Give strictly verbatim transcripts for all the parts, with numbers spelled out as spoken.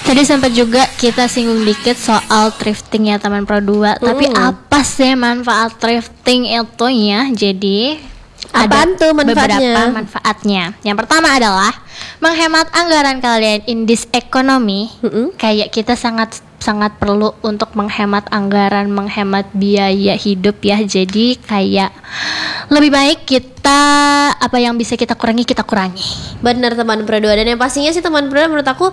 Tadi sempat juga kita singgung dikit soal thrifting ya teman Pro dua. Hmm. Tapi apa sih manfaat thrifting itu ya? Jadi apaan ada tuh manfaatnya? Beberapa manfaatnya. Yang pertama adalah menghemat anggaran kalian in this economy. Mm-hmm. Kayak kita sangat sangat perlu untuk menghemat anggaran, menghemat biaya hidup ya. Jadi kayak lebih baik kita apa yang bisa kita kurangi kita kurangi. Bener teman Pro dua. Dan yang pastinya sih teman Pro dua menurut aku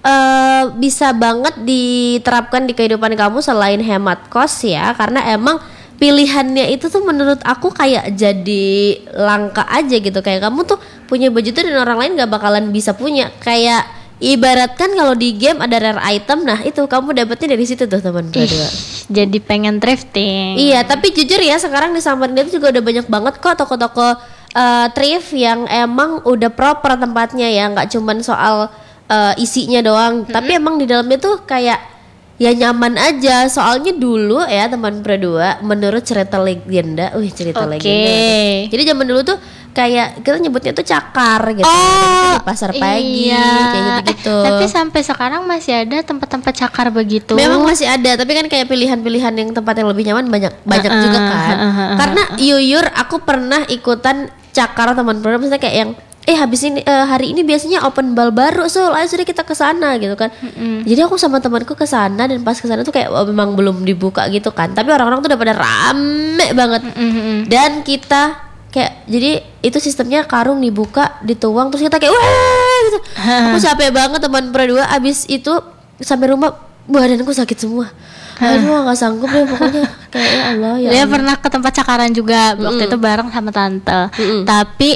uh, bisa banget diterapkan di kehidupan kamu selain hemat kos ya. Karena emang pilihannya itu tuh menurut aku kayak jadi langka aja gitu. Kayak kamu tuh punya baju tuh dan orang lain gak bakalan bisa punya. Kayak ibaratkan kalau di game ada rare item, nah itu kamu dapetnya dari situ tuh teman Pro dua. Jadi pengen thrifting. Iya, tapi jujur ya sekarang di Samarinda itu juga udah banyak banget kok toko-toko uh, thrift yang emang udah proper tempatnya ya, nggak cuman soal uh, isinya doang, hmm. tapi emang di dalamnya tuh kayak ya nyaman aja. Soalnya dulu ya teman Pro dua, menurut cerita legenda, wih cerita okay. legenda. Jadi zaman dulu tuh kayak kita nyebutnya tuh cakar gitu. Oh, di pasar pagi iya. kayak gitu-gitu. Eh, tapi sampai sekarang masih ada tempat-tempat cakar begitu. Memang masih ada, tapi kan kayak pilihan-pilihan yang tempat yang lebih nyaman banyak banyak uh, juga kan. Uh, uh, uh, Karena yuyur aku pernah ikutan cakar teman Pro, misalnya kayak yang eh habis ini uh, hari ini biasanya open bal baru, so ayo sudah kita ke sana gitu kan. Mm-hmm. Jadi aku sama temanku ke sana dan pas ke sana tuh kayak oh, memang belum dibuka gitu kan. Tapi orang-orang tuh udah pada rame banget. Mm-hmm. Dan kita kayak jadi itu sistemnya karung dibuka, dituang terus kita kayak wah gitu. Aku capek banget teman Pro dua, abis itu sampai rumah badanku sakit semua. Aduh gak sanggup ya pokoknya. Kayak ya Allah ya. Dia pernah ke tempat cakaran juga mm-hmm. waktu itu bareng sama tante. Mm-hmm. Tapi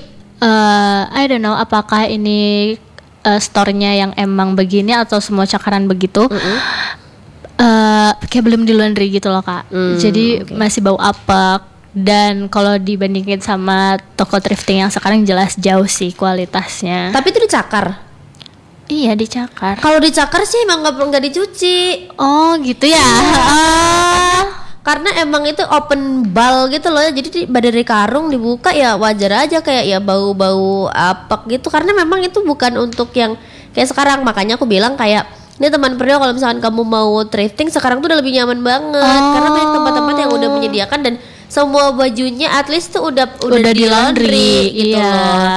uh, I don't know apakah ini uh, store-nya yang emang begini atau semua cakaran begitu. Mm-hmm. uh, Kayak belum di laundry gitu loh kak. Mm, Jadi okay. masih bau apek. Dan kalau dibandingin sama toko thrifting yang sekarang jelas jauh sih kualitasnya. Tapi itu dicakar? Iya dicakar. Kalau dicakar sih emang nggak nggak dicuci. Oh gitu ya. uh, Karena emang itu open bal gitu loh. Jadi dari karung dibuka ya wajar aja kayak ya bau-bau apek gitu. Karena memang itu bukan untuk yang kayak sekarang. Makanya aku bilang kayak ini teman Pro kalau misalkan kamu mau thrifting sekarang tuh udah lebih nyaman banget. Oh. Karena banyak tempat-tempat yang udah menyediakan dan semua bajunya at least tuh udah udah, udah di laundry, di laundry gitu iya. loh.